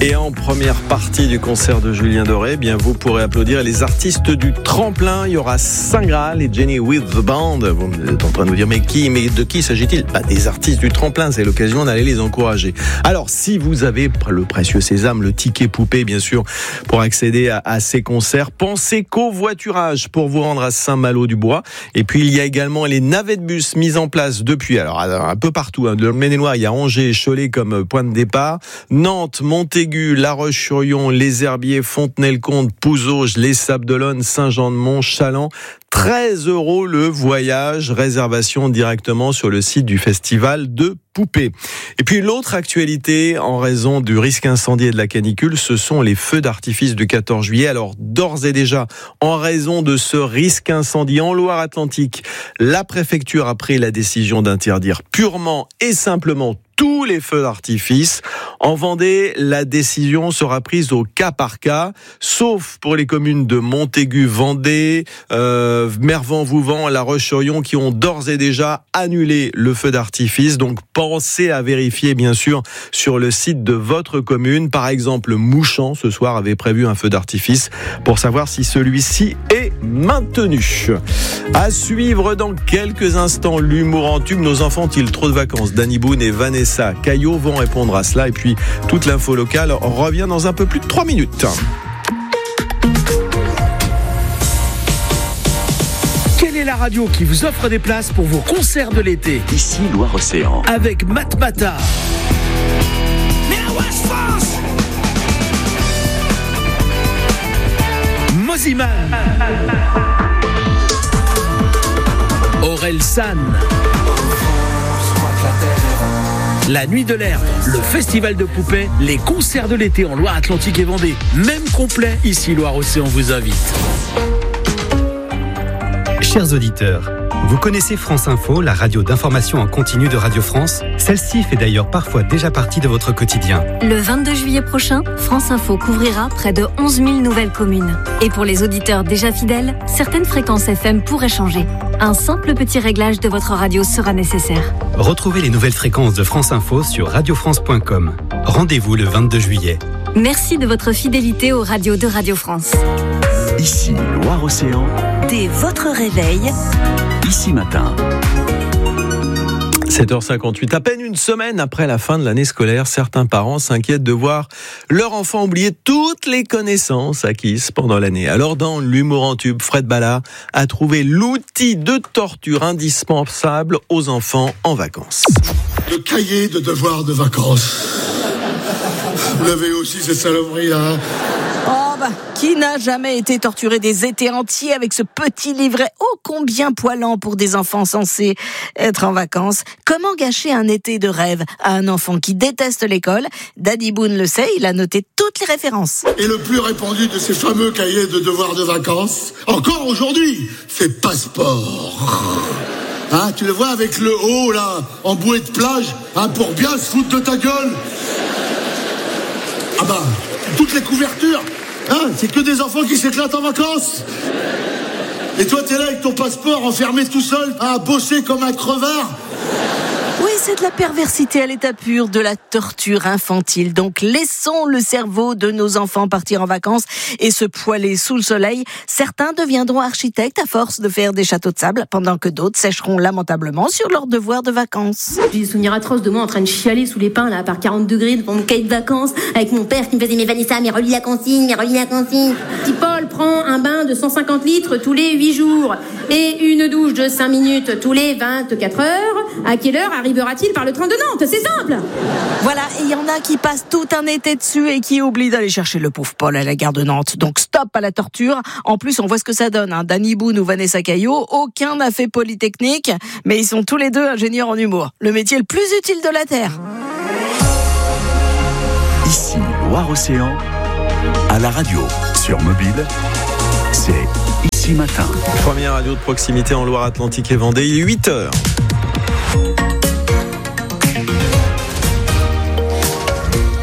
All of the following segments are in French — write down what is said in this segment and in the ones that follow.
Et en première partie du concert de Julien Doré, bien vous pourrez applaudir les artistes du tremplin. Il y aura Saint Graal et Jenny with the Band. Vous êtes en train de vous dire mais de qui s'agit-il ? Des artistes du tremplin, c'est l'occasion d'aller les encourager. Alors si vous avez le précieux sésame, le ticket poupée bien sûr, pour accéder à ces concerts, pensez covoiturage pour vous rendre à Saint-Malo-du-Bois. Et puis il y a également les navettes bus mises en place depuis, alors un peu partout, de Maine-et-Loire, il y a Angers et Cholet comme point de départ, Nantes, Montaigu, La Roche-sur-Yon, Les Herbiers, Fontenay-le-Comte, Pouzauges, Les Sables-d'Olonne, Saint-Jean-de-Mont, Challans. 13 € le voyage, réservation directement sur le site du festival de Poupée. Et puis l'autre actualité, en raison du risque incendie et de la canicule, ce sont les feux d'artifice du 14 juillet. Alors d'ores et déjà, en raison de ce risque incendie en Loire-Atlantique, la préfecture a pris la décision d'interdire purement et simplement tous les feux d'artifice. En Vendée, la décision sera prise au cas par cas, sauf pour les communes de Montaigu, Vendée, Mervan-Vouvant, La Roche-sur-Yon qui ont d'ores et déjà annulé le feu d'artifice. Donc pensez à vérifier bien sûr sur le site de votre commune. Par exemple, Mouchamps ce soir avait prévu un feu d'artifice pour savoir si celui-ci est maintenu. À suivre dans quelques instants, l'humour en tube. Nos enfants ont-ils trop de vacances ? Danny Boone et Vanessa Caillot vont répondre à cela. Et puis toute l'info locale revient dans un peu plus de 3 minutes. Quelle est la radio qui vous offre des places pour vos concerts de l'été ? Ici Loire-Océan. Avec Matmata. Moziman. Aurel San. La Nuit de l'Herbe, le festival de poupées, les concerts de l'été en Loire-Atlantique et Vendée, même complet, ici Loire-Océan vous invite. Chers auditeurs, vous connaissez France Info, la radio d'information en continu de Radio France ? Celle-ci fait d'ailleurs parfois déjà partie de votre quotidien. Le 22 juillet prochain, France Info couvrira près de 11 000 nouvelles communes. Et pour les auditeurs déjà fidèles, certaines fréquences FM pourraient changer. Un simple petit réglage de votre radio sera nécessaire. Retrouvez les nouvelles fréquences de France Info sur radiofrance.com. Rendez-vous le 22 juillet. Merci de votre fidélité aux radios de Radio France. Ici Loire-Océan. Dès votre réveil, Ici Matin. 7h58, à peine une semaine après la fin de l'année scolaire, certains parents s'inquiètent de voir leur enfant oublier toutes les connaissances acquises pendant l'année. Alors dans l'humour en tube, Fred Ballard a trouvé l'outil de torture indispensable aux enfants en vacances. Le cahier de devoirs de vacances. Vous l'avez aussi cette saloperie là. Qui n'a jamais été torturé des étés entiers avec ce petit livret ô combien poilant pour des enfants censés être en vacances ? Comment gâcher un été de rêve à un enfant qui déteste l'école ? Danny Boone le sait, il a noté toutes les références. Et le plus répandu de ces fameux cahiers de devoirs de vacances, encore aujourd'hui, c'est Passeport. Tu le vois avec le haut là, en bouée de plage, pour bien se foutre de ta gueule. Toutes les couvertures. C'est que des enfants qui s'éclatent en vacances. Et toi, t'es là avec ton passeport enfermé tout seul, à bosser comme un crevard. Oui, c'est de la perversité à l'état pur, de la torture infantile. Donc laissons le cerveau de nos enfants partir en vacances et se poiler sous le soleil. Certains deviendront architectes à force de faire des châteaux de sable, pendant que d'autres sécheront lamentablement sur leurs devoirs de vacances. J'ai des souvenirs atroces de moi en train de chialer sous les pins là, par 40 degrés devant mon cahier de vacances, avec mon père qui me faisait: mais Vanessa, mais relis la consigne, Petit Paul prend un bain de 150 litres tous les 8 jours et une douche de 5 minutes tous les 24 heures. À quelle heure arrivera-t-il par le train de Nantes ? C'est simple. Voilà, et il y en a qui passent tout un été dessus et qui oublient d'aller chercher le pauvre Paul à la gare de Nantes. Donc stop à la torture. En plus, on voit ce que ça donne. Danny Boone ou Vanessa Caillot, aucun n'a fait Polytechnique, mais ils sont tous les deux ingénieurs en humour. Le métier le plus utile de la Terre. Ici Loire-Océan, à la radio, sur mobile, c'est Ici Matin. Première radio de proximité en Loire-Atlantique et Vendée, il est 8h.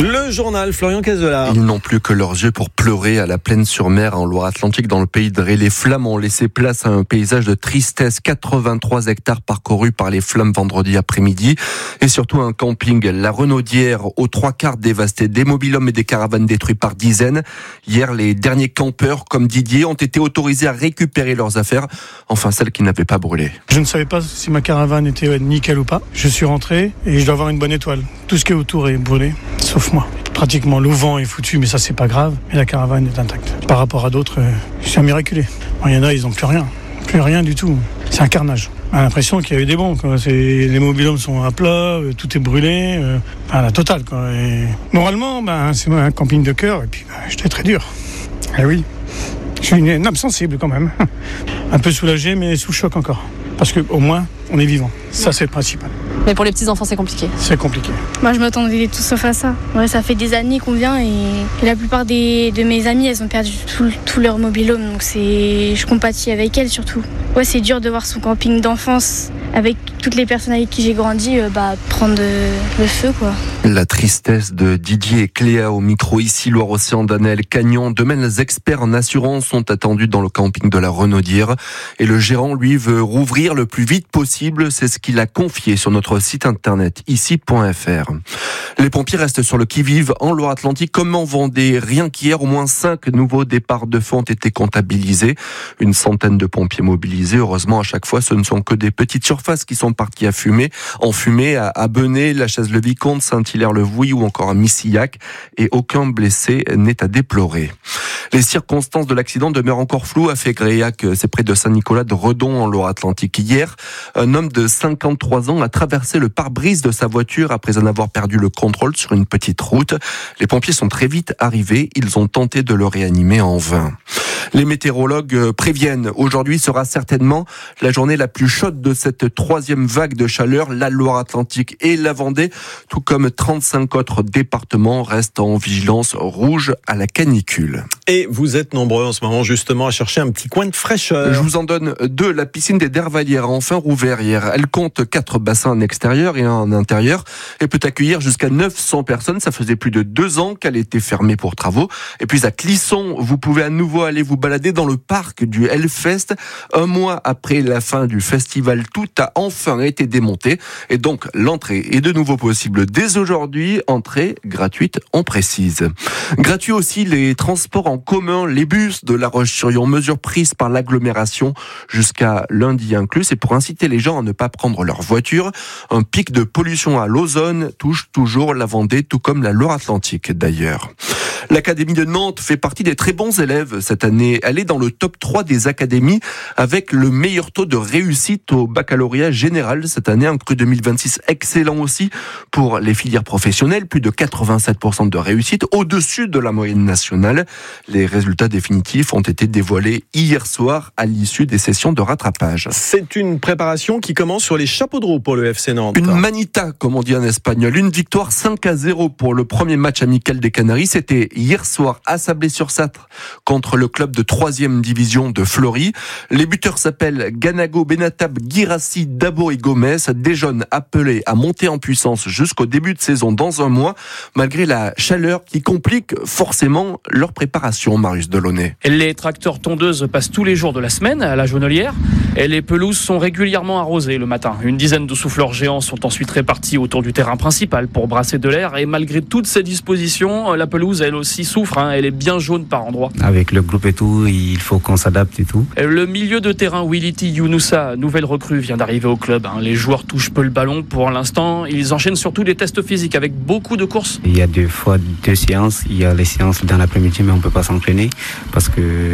Le journal Florian Cazelar. Ils n'ont plus que leurs yeux pour pleurer à la Plaine-sur-Mer en Loire-Atlantique, dans le pays de Ré. Les flammes ont laissé place à un paysage de tristesse. 83 hectares parcourus par les flammes vendredi après-midi et surtout un camping, la Renaudière, aux 3/4 dévasté. Des mobil-hommes et des caravanes détruits par dizaines. Hier, les derniers campeurs, comme Didier, ont été autorisés à récupérer leurs affaires, enfin celles qui n'avaient pas brûlé. Je ne savais pas si ma caravane était nickel ou pas. Je suis rentré et je dois avoir une bonne étoile. Tout ce qui est autour est brûlé, sauf moi. Pratiquement l'auvent est foutu, mais ça c'est pas grave. Et la caravane est intacte. Par rapport à d'autres, je suis un miraculé. Il y en a, ils n'ont plus rien du tout. C'est un carnage. On a l'impression qu'il y a eu des bombes. Les mobil-hommes sont à plat, tout est brûlé, la totale. Et moralement, c'est un camping de cœur et puis j'étais très dur. Eh oui, je suis une âme sensible quand même. Un peu soulagé, mais sous choc encore. Parce qu'au moins, on est vivant. Ça, c'est le principal. Mais pour les petits-enfants, c'est compliqué. C'est compliqué. Moi, je m'attendais tout sauf à ça. Ouais, ça fait des années qu'on vient et la plupart de mes amies, elles ont perdu tout leur mobil-home. Donc je compatis avec elles surtout. Ouais, c'est dur de voir son camping d'enfance avec toutes les personnes avec qui j'ai grandi prendre le feu, quoi. La tristesse de Didier et Cléa au micro ici, Loire-Océan, Daniel Cagnon. Demain, les experts en assurance sont attendus dans le camping de la Renaudière. Et le gérant, lui, veut rouvrir le plus vite possible. C'est ce qu'il a confié sur notre site internet, ici.fr. Les pompiers restent sur le qui-vive en Loire-Atlantique comme en Vendée. Rien qu'hier, au moins 5 nouveaux départs de feu ont été comptabilisés. Une centaine de pompiers mobilisés. Heureusement, à chaque fois, ce ne sont que des petites surfaces qui sont parties en fumée à Benay, la Chaise-le-Vicomte, Saint-Hilaire-le-Vouilly ou encore à Missillac. Et aucun blessé n'est à déplorer. Les circonstances de l'accident demeurent encore floues à Fégréac, c'est près de Saint-Nicolas de Redon en Loire-Atlantique. Hier, un homme de 53 ans a traversé le pare-brise de sa voiture après en avoir perdu le contrôle sur une petite route. Les pompiers sont très vite arrivés, ils ont tenté de le réanimer en vain. Les météorologues préviennent, aujourd'hui sera certainement la journée la plus chaude de cette 3e vague de chaleur. La Loire-Atlantique et la Vendée, tout comme 35 autres départements, restent en vigilance rouge à la canicule. Et vous êtes nombreux en ce moment justement à chercher un petit coin de fraîcheur. Je vous en donne 2. La piscine des Dervalières a enfin rouvert hier. Elle compte 4 bassins en extérieur et un en intérieur et peut accueillir jusqu'à 900 personnes. Ça faisait plus de 2 ans qu'elle était fermée pour travaux. Et puis à Clisson, vous pouvez à nouveau aller vous balader dans le parc du Hellfest. 1 mois après la fin du festival, tout a enfin été démonté et donc l'entrée est de nouveau possible dès aujourd'hui. Entrée gratuite, on précise. Gratuit aussi les transports en commun, les bus de La Roche-sur-Yon, mesures prises par l'agglomération jusqu'à lundi inclus. C'est pour inciter les gens à ne pas prendre leur voiture. Un pic de pollution à l'ozone touche toujours la Vendée, tout comme la Loire-Atlantique d'ailleurs. L'Académie de Nantes fait partie des très bons élèves cette année. Elle est dans le top 3 des académies avec le meilleur taux de réussite au baccalauréat général cette année. Un cru 2026 excellent aussi pour les filières professionnelles. Plus de 87% de réussite, au-dessus de la moyenne nationale. Les résultats définitifs ont été dévoilés hier soir à l'issue des sessions de rattrapage. C'est une préparation qui commence sur les chapeaux de roue pour le FC Nantes. Une manita, comme on dit en espagnol. Une victoire 5-0 pour le premier match amical des Canaries. C'était hier soir à Sablé-sur-Sarthe contre le club de 3e division de Fleury. Les buteurs s'appellent Ganago, Benatab, Guirassi, Dabo et Gomez. Des jeunes appelés à monter en puissance jusqu'au début de saison dans un mois, malgré la chaleur qui complique forcément leur préparation, Marius Delaunay. Les tracteurs tondeuses passent tous les jours de la semaine à la Jaunelière et les pelouses sont régulièrement arrosées le matin. Une dizaine de souffleurs géants sont ensuite répartis autour du terrain principal pour brasser de l'air et malgré toutes ces dispositions, la pelouse elle aussi souffre, elle est bien jaune par endroits. Avec le groupe et tout, il faut qu'on s'adapte et tout. Le milieu de terrain Willity Younoussa, nouvelle recrue, vient d'arriver au club. Les joueurs touchent peu le ballon pour l'instant. Ils enchaînent surtout des tests physiques avec beaucoup de courses. Il y a des fois 2 séances. Il y a les séances dans l'après-midi, mais on ne peut pas s'entraîner parce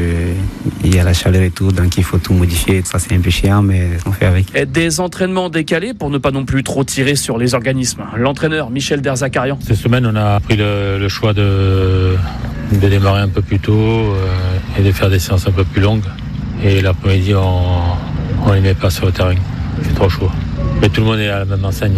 qu'il y a la chaleur et tout, donc il faut tout modifier. Ça, c'est un peu chiant, mais on fait avec. Et des entraînements décalés pour ne pas non plus trop tirer sur les organismes. L'entraîneur Michel Derzakarian. Cette semaine, on a pris le choix de démarrer un peu plus tôt et de faire des séances un peu plus longues. Et l'après-midi, on les met pas sur le terrain. C'est trop chaud. Mais tout le monde est à la même enseigne.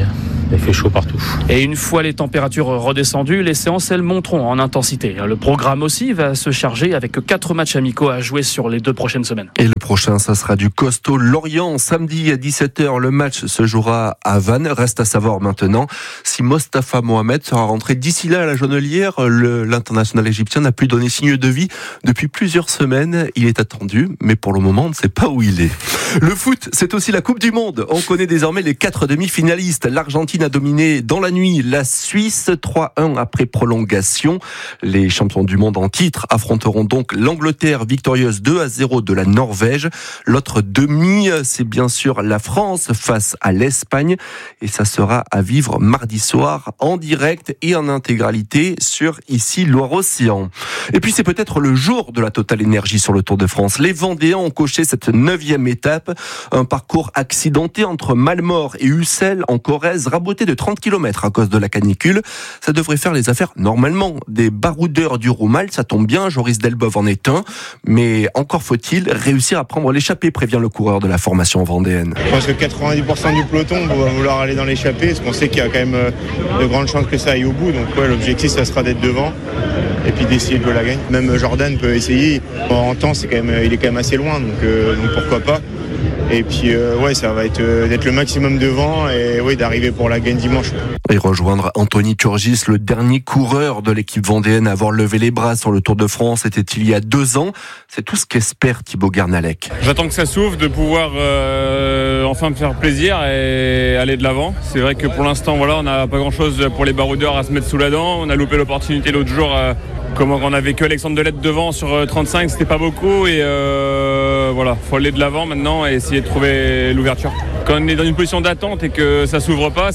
Il fait chaud partout. Et une fois les températures redescendues, les séances, elles monteront en intensité. Le programme aussi va se charger avec 4 matchs amicaux à jouer sur les 2 prochaines semaines. Et le prochain, ça sera du costaud Lorient. Samedi à 17h, le match se jouera à Vannes. Reste à savoir maintenant si Mostafa Mohamed sera rentré d'ici là à la Jonelière. L'international égyptien n'a plus donné signe de vie depuis plusieurs semaines. Il est attendu, mais pour le moment, on ne sait pas où il est. Le foot, c'est aussi la Coupe du Monde. On connaît désormais les 4 demi-finalistes. L'Argentine a dominé dans la nuit la Suisse 3-1 après prolongation. Les champions du monde en titre affronteront donc l'Angleterre victorieuse 2-0 de la Norvège. L'autre demi, c'est bien sûr la France face à l'Espagne. Et ça sera à vivre mardi soir en direct et en intégralité sur ici Loire-Océan. Et puis c'est peut-être le jour de la Total Énergie sur le Tour de France. Les Vendéens ont coché cette 9e étape. Un parcours accidenté entre Malmort et Ussel en Corrèze, raboté de 30 km à cause de la canicule. Ça devrait faire les affaires normalement des baroudeurs du Roumal. Ça tombe bien, Joris Delboeuf en est un. Mais encore faut-il réussir à prendre l'échappée, prévient le coureur de la formation vendéenne. Je pense que 90% du peloton va vouloir aller dans l'échappée, parce qu'on sait qu'il y a quand même de grandes chances que ça aille au bout. Donc l'objectif, ça sera d'être devant et puis d'essayer de jouer la gagne. Même Jordan peut essayer. En temps, il est quand même assez loin, donc pourquoi pas. Et puis ça va être d'être le maximum devant et d'arriver pour la gagne dimanche. Et rejoindre Anthony Turgis, le dernier coureur de l'équipe vendéenne à avoir levé les bras sur le Tour de France, c'était il y a 2 ans. C'est tout ce qu'espère Thibaut Garnalec. J'attends que ça s'ouvre, de pouvoir enfin me faire plaisir et aller de l'avant. C'est vrai que pour l'instant, on n'a pas grand-chose pour les baroudeurs à se mettre sous la dent. On a loupé l'opportunité l'autre jour. Comment on avait que Alexandre Delette devant sur 35, c'était pas beaucoup et faut aller de l'avant maintenant et essayer de trouver l'ouverture. Quand on est dans une position d'attente et que ça s'ouvre pas,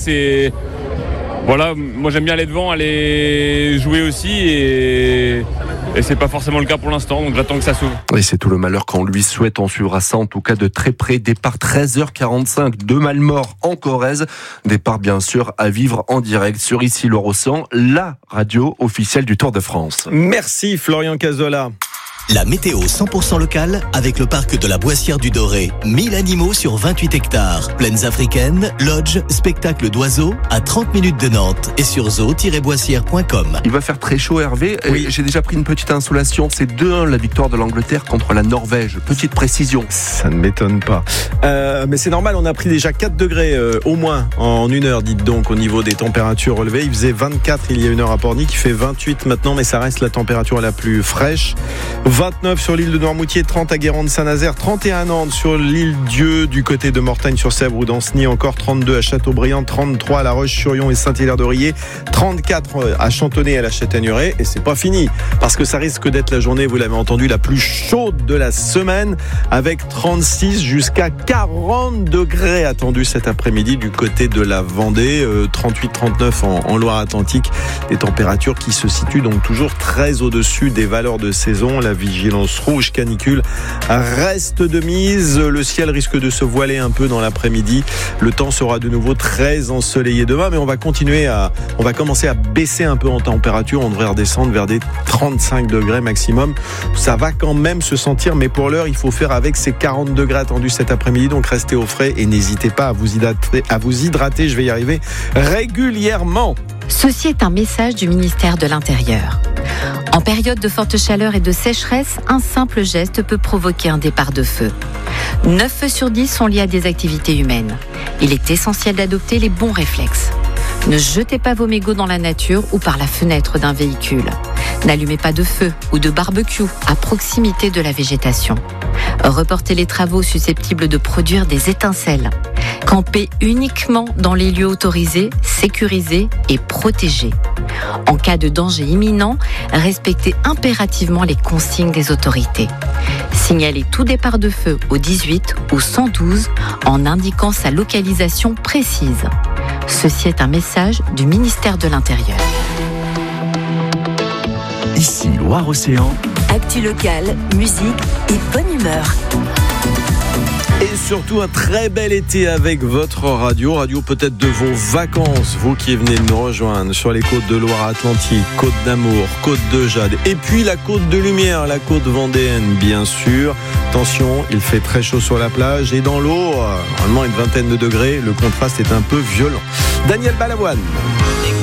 moi j'aime bien aller devant, aller jouer aussi et c'est pas forcément le cas pour l'instant, donc j'attends que ça s'ouvre. Et c'est tout le malheur qu'on lui souhaite, on suivra ça en tout cas de très près. Départ 13h45 de Malmort en Corrèze, départ bien sûr à vivre en direct sur ici Loire-Océan, la radio officielle du Tour de France. Merci Florian Cazola. La météo 100% locale avec le parc de la Boissière du Doré. 1000 animaux sur 28 hectares. Plaines africaines, lodge, spectacle d'oiseaux à 30 minutes de Nantes et sur zoo-boissière.com. Il va faire très chaud Hervé. Oui. J'ai déjà pris une petite insolation. C'est 2-1 la victoire de l'Angleterre contre la Norvège. Petite précision. Ça ne m'étonne pas. Mais c'est normal, on a pris déjà 4 degrés au moins en 1 heure, dites donc, au niveau des températures relevées. Il faisait 24 il y a 1 heure à Pornic, il fait 28 maintenant, mais ça reste la température la plus fraîche. 29 sur l'île de Noirmoutier, 30 à Guérande-Saint-Nazaire, 31 à Nantes sur l'île Dieu du côté de Mortagne-sur-Sèvre ou d'Ancenis, encore 32 à Châteaubriand, 33 à La Roche-sur-Yon et Saint-Hilaire-de-Riez, 34 à Chantonnay et à la Châtaigneraie. Et c'est pas fini, parce que ça risque d'être la journée, vous l'avez entendu, la plus chaude de la semaine, avec 36 jusqu'à 40 degrés attendus cet après-midi du côté de la Vendée, 38-39 en Loire-Atlantique, des températures qui se situent donc toujours très au-dessus des valeurs de saison. La vigilance rouge canicule reste de mise. Le ciel risque de se voiler un peu dans l'après-midi. Le temps sera de nouveau très ensoleillé demain, mais on va commencer à baisser un peu en température. On devrait redescendre vers des 35 degrés maximum. Ça va quand même se sentir, mais pour l'heure, il faut faire avec ces 40 degrés attendus cet après-midi. Donc restez au frais et n'hésitez pas à vous hydrater, je vais y arriver, régulièrement. Ceci est un message du ministère de l'Intérieur. En période de forte chaleur et de sécheresse, un simple geste peut provoquer un départ de feu. 9 feux sur 10 sont liés à des activités humaines. Il est essentiel d'adopter les bons réflexes. Ne jetez pas vos mégots dans la nature ou par la fenêtre d'un véhicule. N'allumez pas de feu ou de barbecue à proximité de la végétation. Reportez les travaux susceptibles de produire des étincelles. Campez uniquement dans les lieux autorisés, sécurisés et protégés. En cas de danger imminent, respectez impérativement les consignes des autorités. Signalez tout départ de feu au 18 ou 112 en indiquant sa localisation précise. Ceci est un message du ministère de l'Intérieur. Ici Loire-Océan. Actu locale, musique et bonne humeur. Et surtout un très bel été avec votre radio peut-être de vos vacances, vous qui venez de nous rejoindre sur les côtes de Loire-Atlantique, côte d'Amour, côte de Jade, et puis la côte de Lumière, la côte vendéenne, bien sûr. Attention, il fait très chaud sur la plage et dans l'eau, normalement une vingtaine de degrés, le contraste est un peu violent. Daniel Balavoine.